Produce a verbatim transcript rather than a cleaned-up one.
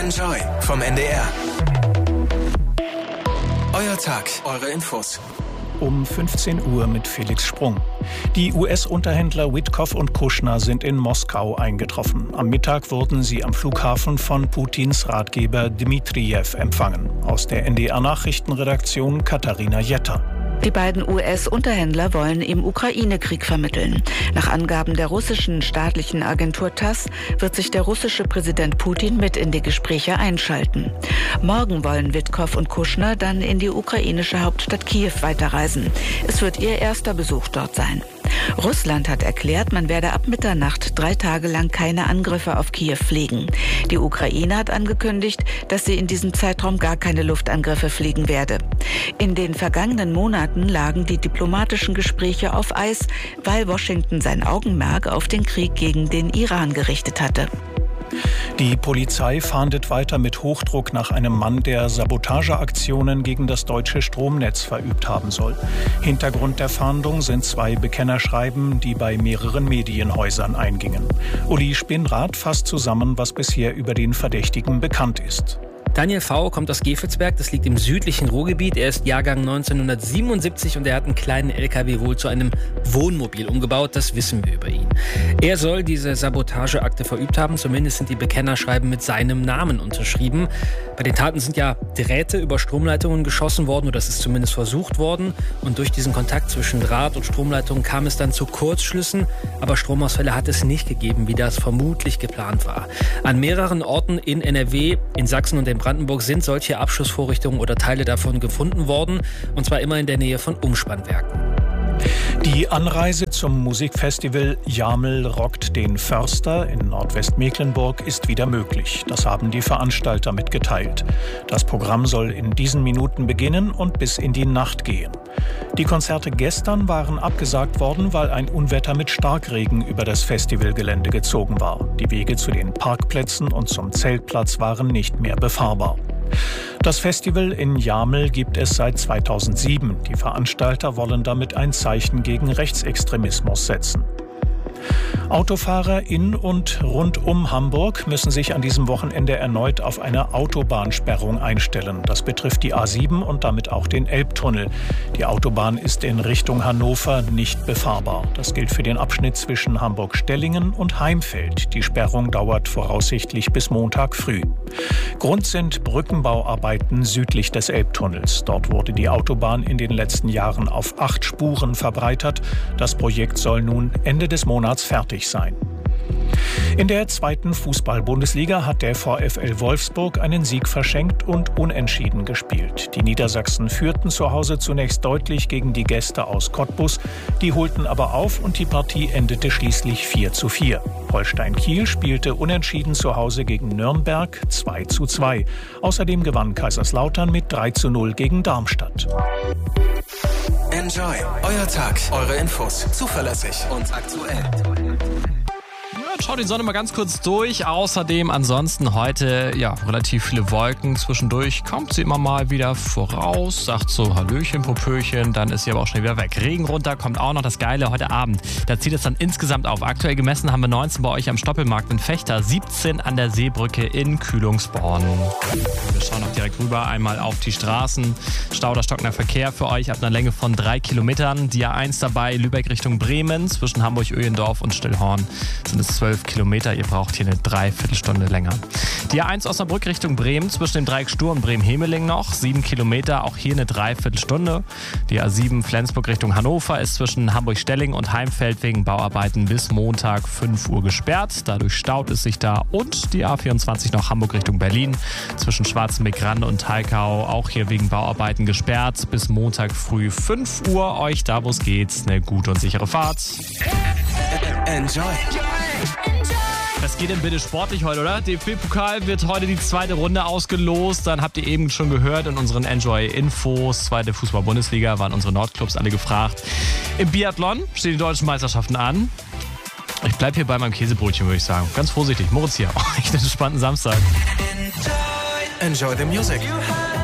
Enjoy vom N D R. Euer Tag, eure Infos. Um fünfzehn Uhr mit Felix Sprung. Die U S-Unterhändler Witkoff und Kushner sind in Moskau eingetroffen. Am Mittag wurden sie am Flughafen von Putins Ratgeber Dmitrijew empfangen. Aus der N D R-Nachrichtenredaktion Katharina Jetter. Die beiden U S-Unterhändler wollen im Ukraine-Krieg vermitteln. Nach Angaben der russischen staatlichen Agentur TASS wird sich der russische Präsident Putin mit in die Gespräche einschalten. Morgen wollen Witkoff und Kushner dann in die ukrainische Hauptstadt Kiew weiterreisen. Es wird ihr erster Besuch dort sein. Russland hat erklärt, man werde ab Mitternacht drei Tage lang keine Angriffe auf Kiew fliegen. Die Ukraine hat angekündigt, dass sie in diesem Zeitraum gar keine Luftangriffe fliegen werde. In den vergangenen Monaten lagen die diplomatischen Gespräche auf Eis, weil Washington sein Augenmerk auf den Krieg gegen den Iran gerichtet hatte. Die Polizei fahndet weiter mit Hochdruck nach einem Mann, der Sabotageaktionen gegen das deutsche Stromnetz verübt haben soll. Hintergrund der Fahndung sind zwei Bekennerschreiben, die bei mehreren Medienhäusern eingingen. Uli Spinnrath fasst zusammen, was bisher über den Verdächtigen bekannt ist. Daniel V. kommt aus Gevelsberg, das liegt im südlichen Ruhrgebiet. Er ist Jahrgang neunzehnhundertsiebenundsiebzig und er hat einen kleinen L K W wohl zu einem Wohnmobil umgebaut, das wissen wir über ihn. Er soll diese Sabotageakte verübt haben, zumindest sind die Bekennerschreiben mit seinem Namen unterschrieben. Bei den Taten sind ja Drähte über Stromleitungen geschossen worden, oder das ist zumindest versucht worden. Und durch diesen Kontakt zwischen Draht und Stromleitung kam es dann zu Kurzschlüssen, aber Stromausfälle hat es nicht gegeben, wie das vermutlich geplant war. An mehreren Orten in N R W, in Sachsen und in Brandenburg sind solche Abschussvorrichtungen oder Teile davon gefunden worden, und zwar immer in der Nähe von Umspannwerken. Die Anreise zum Musikfestival Jamel rockt den Förster in Nordwestmecklenburg ist wieder möglich. Das haben die Veranstalter mitgeteilt. Das Programm soll in diesen Minuten beginnen und bis in die Nacht gehen. Die Konzerte gestern waren abgesagt worden, weil ein Unwetter mit Starkregen über das Festivalgelände gezogen war. Die Wege zu den Parkplätzen und zum Zeltplatz waren nicht mehr befahrbar. Das Festival in Jamel gibt es seit zweitausendsieben. Die Veranstalter wollen damit ein Zeichen gegen Rechtsextremismus setzen. Autofahrer in und rund um Hamburg müssen sich an diesem Wochenende erneut auf eine Autobahnsperrung einstellen. Das betrifft die A sieben und damit auch den Elbtunnel. Die Autobahn ist in Richtung Hannover nicht befahrbar. Das gilt für den Abschnitt zwischen Hamburg-Stellingen und Heimfeld. Die Sperrung dauert voraussichtlich bis Montag früh. Grund sind Brückenbauarbeiten südlich des Elbtunnels. Dort wurde die Autobahn in den letzten Jahren auf acht Spuren verbreitert. Das Projekt soll nun Ende des Monats fertig sein. In der zweiten Fußball-Bundesliga hat der VfL Wolfsburg einen Sieg verschenkt und unentschieden gespielt. Die Niedersachsen führten zu Hause zunächst deutlich gegen die Gäste aus Cottbus. Die holten aber auf und die Partie endete schließlich vier zu vier. Holstein Kiel spielte unentschieden zu Hause gegen Nürnberg zwei zu zwei. Außerdem gewann Kaiserslautern mit drei zu null gegen Darmstadt. Enjoy, euer Tag, eure Infos, zuverlässig und aktuell. Schaut die Sonne mal ganz kurz durch. Außerdem ansonsten heute ja relativ viele Wolken. Zwischendurch kommt sie immer mal wieder voraus, sagt so Hallöchen, Popöchen, dann ist sie aber auch schnell wieder weg. Regen runter, kommt auch noch das Geile heute Abend. Da zieht es dann insgesamt auf. Aktuell gemessen haben wir neunzehn bei euch am Stoppelmarkt in Fechter, siebzehn an der Seebrücke in Kühlungsborn. Wir schauen noch direkt rüber, einmal auf die Straßen. Stau oder stockender Verkehr für euch ab einer Länge von drei Kilometern. Die A eins dabei, Lübeck Richtung Bremen, zwischen Hamburg-Öhlendorf und Stillhorn sind es zwölf Kilometer. Ihr braucht hier eine Dreiviertelstunde länger. Die A eins Osnabrück Richtung Bremen, zwischen dem Dreieck Stur und Bremen-Hemeling noch, sieben Kilometer, auch hier eine Dreiviertelstunde. Die A sieben Flensburg Richtung Hannover ist zwischen Hamburg-Stelling und Heimfeld wegen Bauarbeiten bis Montag fünf Uhr gesperrt. Dadurch staut es sich da. Und die A vierundzwanzig noch Hamburg Richtung Berlin, zwischen Schwarzenbeck-Rande und Teilkau, auch hier wegen Bauarbeiten gesperrt bis Montag früh fünf Uhr. Euch da, wo es geht, eine gute und sichere Fahrt. Enjoy. Was geht denn bitte sportlich heute, oder? D F B-Pokal wird heute die zweite Runde ausgelost. Dann habt ihr eben schon gehört in unseren Enjoy-Infos. Zweite Fußball-Bundesliga waren unsere Nordclubs alle gefragt. Im Biathlon stehen die deutschen Meisterschaften an. Ich bleib hier bei meinem Käsebrötchen, würde ich sagen. Ganz vorsichtig. Moritz hier. Euch einen entspannten Samstag. Enjoy the music.